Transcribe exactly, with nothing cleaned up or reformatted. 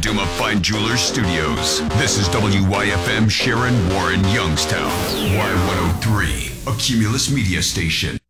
Duma Fine Jewelers Studios. This is W Y F M Sharon Warren Youngstown. Y one oh three, a Cumulus media station.